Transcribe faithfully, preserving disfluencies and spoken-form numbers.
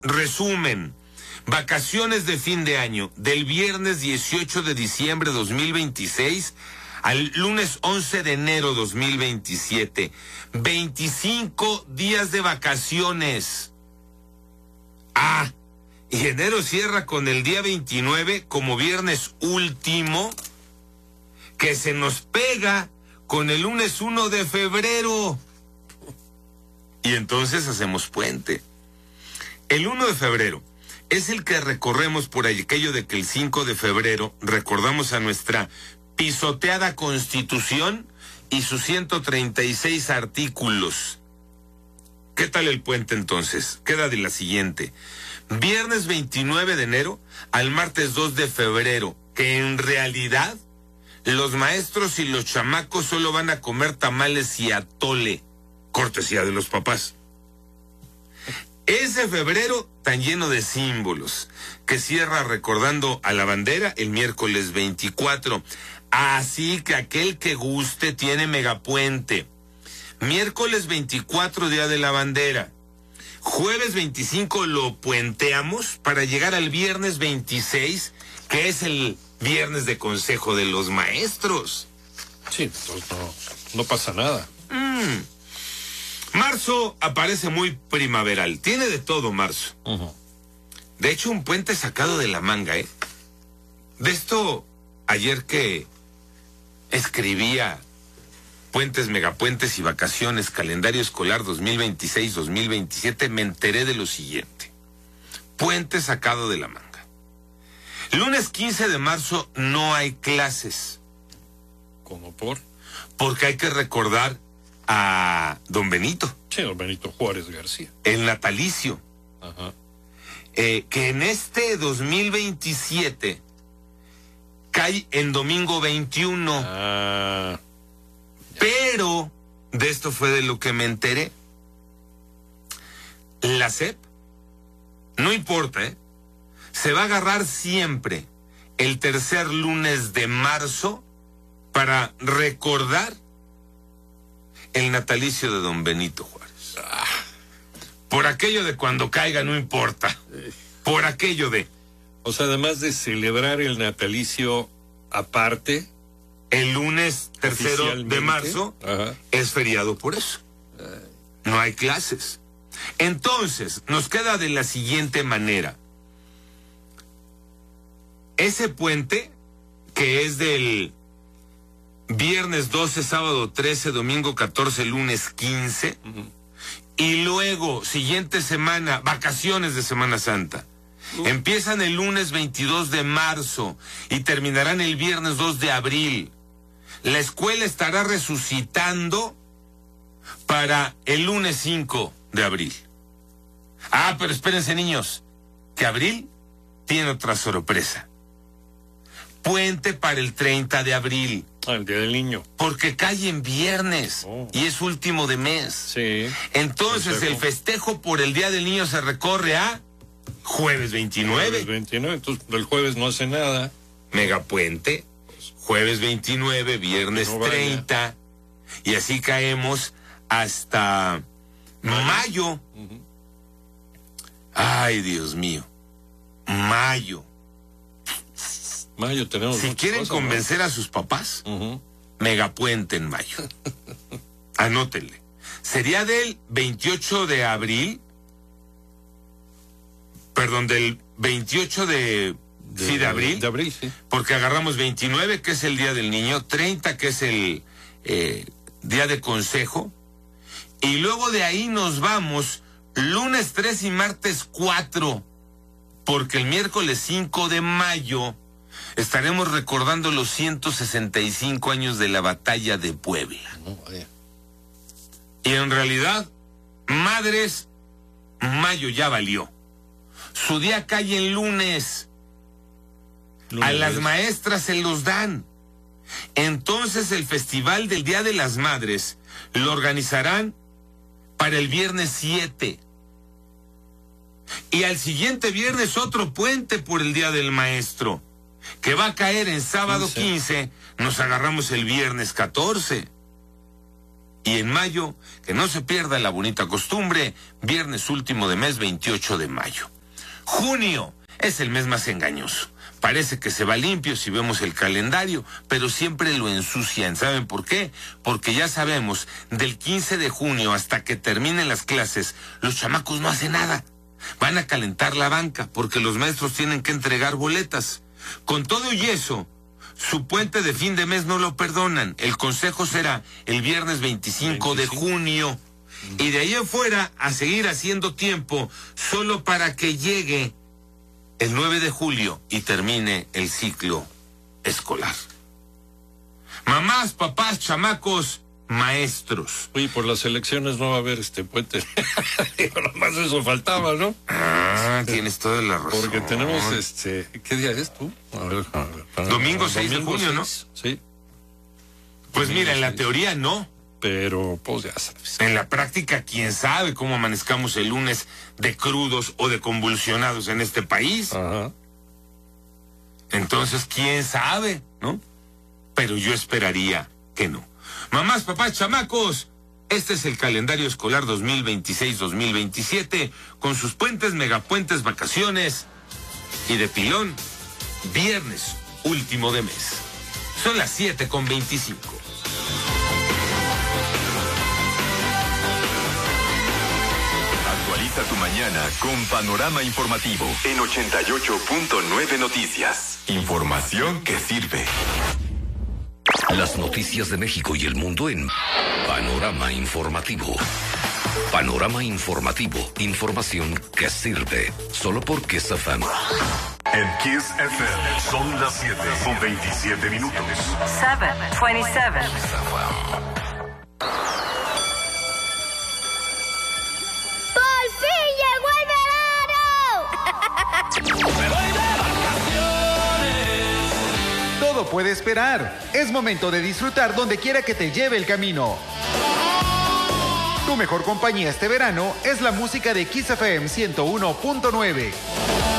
resumen, vacaciones de fin de año, del viernes dieciocho de diciembre de dos mil veintiséis al lunes once de enero dos mil veintisiete. veinticinco días de vacaciones. Ah, y enero cierra con el día veintinueve como viernes último, que se nos pega con el lunes uno de febrero. Y entonces hacemos puente. El uno de febrero es el que recorremos por aquello de que el cinco de febrero recordamos a nuestra pisoteada Constitución y sus ciento treinta y seis artículos. ¿Qué tal el puente entonces? Queda de la siguiente: viernes veintinueve de enero al martes dos de febrero, que en realidad los maestros y los chamacos solo van a comer tamales y atole, cortesía de los papás. Ese febrero tan lleno de símbolos, que cierra recordando a la bandera el miércoles veinticuatro. Así que aquel que guste tiene megapuente. Miércoles veinticuatro, día de la bandera. Jueves veinticinco lo puenteamos para llegar al viernes veintiséis, que es el viernes de consejo de los maestros. Sí, pues no, no pasa nada. Mm. Marzo aparece muy primaveral. Tiene de todo marzo. Uh-huh. De hecho, un puente sacado de la manga, ¿eh? De esto, ayer que escribía puentes, megapuentes y vacaciones, calendario escolar dos mil veintiséis dos mil veintisiete, me enteré de lo siguiente. Puente sacado de la manga. Lunes quince de marzo no hay clases. ¿Cómo por? Porque hay que recordar a don Benito. Sí, don Benito Juárez García. El natalicio. Ajá. Eh, que en este dos mil veintisiete cae en domingo veintiuno. Ah. Pero de esto fue de lo que me enteré. La S E P, no importa, ¿eh? Se va a agarrar siempre el tercer lunes de marzo para recordar el natalicio de don Benito Juárez. Ah, por aquello de cuando caiga no importa. Por aquello de... O sea, además de celebrar el natalicio aparte, el lunes tercero de marzo, ajá, es feriado por eso. No hay clases. Entonces, nos queda de la siguiente manera. Ese puente, que es del viernes doce, sábado trece, domingo catorce, lunes quince, uh-huh, y luego, siguiente semana, vacaciones de Semana Santa. Uh-huh. Empiezan el lunes veintidós de marzo y terminarán el viernes dos de abril. La escuela estará resucitando para el lunes cinco de abril. Ah, pero espérense, niños, que abril tiene otra sorpresa. Puente para el treinta de abril. Ah, el Día del Niño. Porque cae en viernes, oh, y es último de mes. Sí. Entonces festejo. El festejo por el Día del Niño se recorre a jueves veintinueve. Jueves veintinueve, entonces el jueves no hace nada. Megapuente, jueves veintinueve, viernes no treinta, y así caemos hasta mayo. mayo. Uh-huh. Ay, Dios mío. Mayo. Mayo tenemos. Si quieren cosas, convencer, ¿no?, a sus papás, uh-huh, megapuente en mayo. Anótenle. Sería del veintiocho de abril, perdón, del veintiocho de, de, sí, de abril. De abril, sí. Porque agarramos veintinueve, que es el Día del Niño, treinta, que es el eh, Día de Consejo, y luego de ahí nos vamos lunes tres y martes cuatro, porque el miércoles cinco de mayo estaremos recordando los ciento sesenta y cinco años de la batalla de Puebla. No, vaya. Y en realidad, madres, mayo ya valió. Su día cae en lunes. lunes. A las maestras se los dan. Entonces el Festival del Día de las Madres lo organizarán para el viernes siete. Y al siguiente viernes otro puente por el Día del Maestro, que va a caer en sábado quince, nos agarramos el viernes catorce. Y en mayo, que no se pierda la bonita costumbre, viernes último de mes, veintiocho de mayo. Junio es el mes más engañoso. Parece que se va limpio si vemos el calendario, pero siempre lo ensucian. ¿Saben por qué? Porque ya sabemos, del quince de junio hasta que terminen las clases, los chamacos no hacen nada. Van a calentar la banca porque los maestros tienen que entregar boletas. Con todo y eso, su puente de fin de mes no lo perdonan. El consejo será el viernes veinticinco de junio. Y de ahí en fuera a seguir haciendo tiempo solo para que llegue el nueve de julio y termine el ciclo escolar. Mamás, papás, chamacos, maestros. Oye, por las elecciones no va a haber este puente. Nomás eso faltaba, ¿no? Ah, tienes toda la razón. Porque tenemos este... ¿Qué día es tú? A ver, a ver, Domingo seis de junio, ¿no? Sí. Pues mira, en la teoría no. Pero, pues ya sabes. En la práctica, quién sabe cómo amanezcamos el lunes de crudos o de convulsionados en este país. Ajá. Entonces, quién sabe, ¿no? Pero yo esperaría que no. Mamás, papás, chamacos, este es el calendario escolar dos mil veintiséis dos mil veintisiete, con sus puentes, megapuentes, vacaciones y de pilón, viernes último de mes. Son las siete con veinticinco. Actualiza tu mañana con Panorama Informativo en ochenta y ocho punto nueve Noticias. Información que sirve. Las noticias de México y el mundo en Panorama Informativo. Panorama Informativo. Información que sirve. Solo por Kiss F M. En Kiss F M son las siete con veintisiete minutos. siete veintisiete. Todo puede esperar. Es momento de disfrutar donde quiera que te lleve el camino. Tu mejor compañía este verano es la música de Kiss F M ciento uno punto nueve.